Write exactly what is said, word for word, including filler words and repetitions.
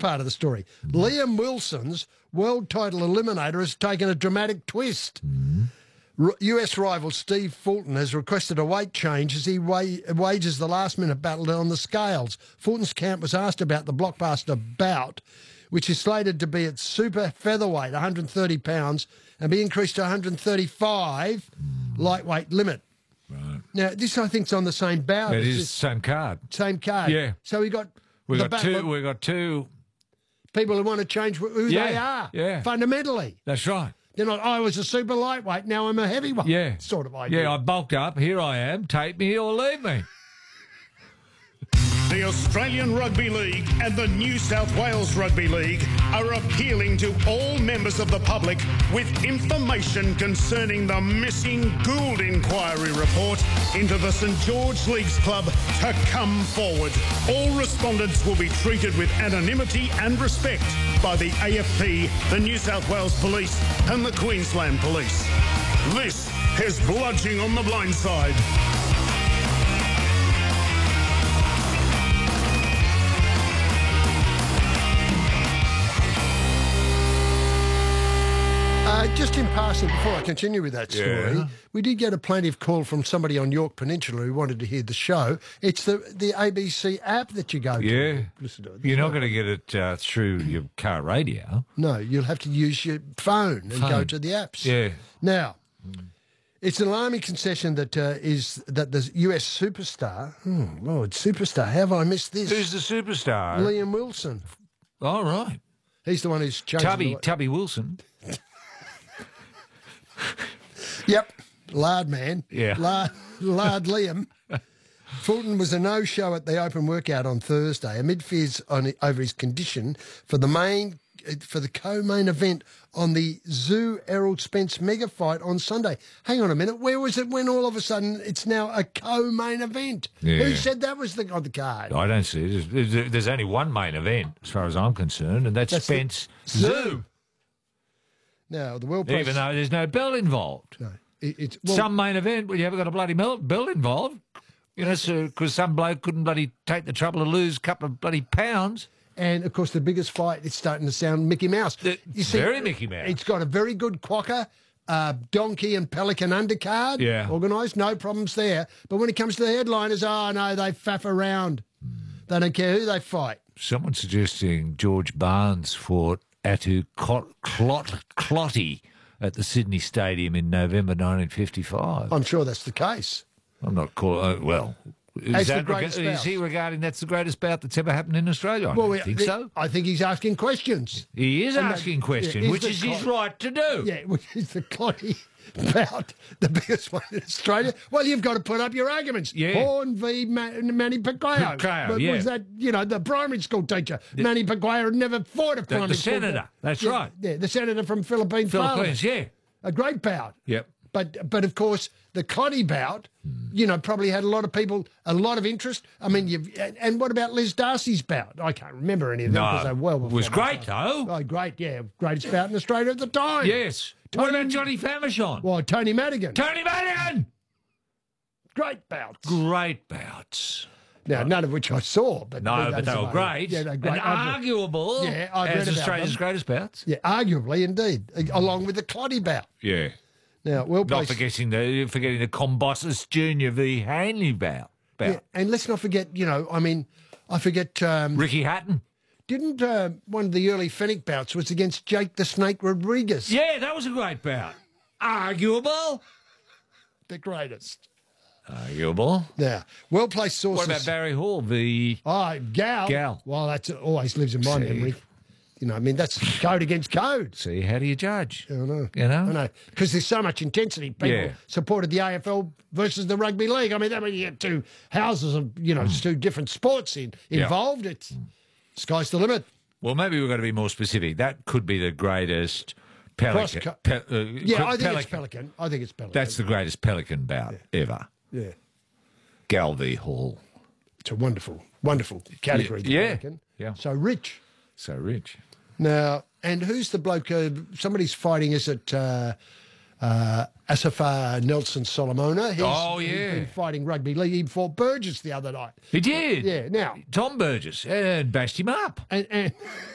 part of the story. Mm. Liam Wilson's world title eliminator has taken a dramatic twist. Mm. U S rival Steve Fulton has requested a weight change as he wa wages the last-minute battle on the scales. Fulton's camp was asked about the blockbuster bout, which is slated to be at super featherweight, one hundred thirty pounds, and be increased to one hundred thirty-five mm. lightweight limit. Right. Now, this, I think, is on the same bout. It it's is the same card. Same card. Yeah. So we got we the got two. We got two people who want to change who yeah. they are. Yeah. Fundamentally. That's right. They're not, I was a super lightweight, now I'm a heavyweight. Yeah. Sort of idea. Yeah, I bulked up. Here I am. Take me or leave me. The Australian Rugby League and the New South Wales Rugby League are appealing to all members of the public with information concerning the missing Gould inquiry report into the St George Leagues Club to come forward. All respondents will be treated with anonymity and respect by the A F P, the New South Wales Police and the Queensland Police. This is Bludging on the Blind Side. Uh, just in passing, before I continue with that story, Yeah. we did get a plaintive call from somebody on York Peninsula who wanted to hear the show. It's the, the A B C app that you go to. Yeah. Listen to it. You're not going to get it uh, through your car radio. No, you'll have to use your phone and Phone. go to the apps. Yeah. Now, it's an alarming concession that uh, is that the U S superstar, oh, Lord, superstar, how have I missed this? Who's the superstar? Liam Wilson. All right. He's the one who's chosen. Tubby, the... Tubby Wilson. Yep, lard man. Yeah. Lard, lard Liam. Fulton was a no-show at the open workout on Thursday amid fears on, over his condition for the main for the co-main event on the Zoo Errol Spence mega fight on Sunday. Hang on a minute, where was it when all of a sudden it's now a co-main event? Yeah. Who said that was the, on the card? I don't see it. There's, there's only one main event, as far as I'm concerned, and that's, That's the Spence Zoo. Zoo. Now, the world place... Even though there's no belt involved. No, it, it's... Well, Some main event where you haven't got a bloody mel- belt involved. You know, because some bloke couldn't bloody take the trouble to lose a couple of bloody pounds. And, of course, the biggest fight, it's starting to sound Mickey Mouse. The, you see, very Mickey Mouse. It's got a very good quokka, uh, donkey and pelican undercard. Yeah. Organised, no problems there. But when it comes to the headliners, oh, no, they faff around. Mm. They don't care who they fight. Someone suggesting George Barnes fought Atu Clot, Clot, Clotty at the Sydney Stadium in November nineteen fifty-five. I'm sure that's the case. I'm not calling... Uh, well... Is, As the that greatest rega- is he regarding that's the greatest bout that's ever happened in Australia? I well, don't think the, so. I think he's asking questions. He is And asking that- questions, yeah, is which the is his clot- right to do. Yeah, which is the Clotty bout, the biggest one in Australia. Well, you've got to put up your arguments. Yeah. Horn v Ma- Manny Pacquiao. Pacquiao, But yeah. was that, you know, the primary school teacher? Manny Pacquiao had never fought a The, primary the school. senator, that's yeah, right. Yeah, the senator from Philippine Parliament. Philippines, yeah. A great bout. Yep. But, but of course, the Clotty bout, you know, probably had a lot of people, a lot of interest. I mean, you've, and what about Liz Darcy's bout? I can't remember any of them because No, they're well it before was my great, time. though. Oh, great, yeah. Greatest bout in Australia at the time. Yes. What about Johnny Famishon? Well, Tony Madigan. Tony Madigan! Great bouts. Great bouts. Now, none of which I saw. But No, that's but they were about it. great. Yeah, they're great. And I've read- arguable Yeah, I've read as about Australia's them. greatest bouts. Yeah, arguably, indeed, along with the Clotty bout. Yeah. Now, well Not placed. forgetting the forgetting the Combossus Junior v Hanley bout. bout. Yeah, and let's not forget, you know, I mean, I forget, um, Ricky Hatton. didn't uh, one of the early Fennec bouts was against Jake the Snake Rodriguez? Yeah, that was a great bout. Arguable. The greatest. Arguable. Now, well-placed sources. What about Barry Hall v Oh, Gal. Gal. Well, that's always lives in my See. memory. You know, I mean, that's code against code. See, how do you judge? I know. You know? I know. Because there's so much intensity. People Yeah. supported the A F L versus the rugby league. I mean, that mean you get two houses of, you know, two different sports in, Yeah. involved. It's sky's the limit. Well, maybe we've got to be more specific. That could be the greatest pelican. Cross- pe- uh, Yeah, I think pelican. it's Pelican. I think it's Pelican. That's the greatest pelican bout ever. Yeah. Gal v Hall. It's a wonderful, wonderful category. the Yeah. Pelican. Yeah. So rich. So rich. Now, and who's the bloke? Uh, somebody's fighting. Is it uh, uh, Asafar Nelson Solomona? He's, Oh, yeah. He's been fighting rugby league. He fought Burgess the other night. He did. Yeah. Now, Tom Burgess and bashed him up. and, and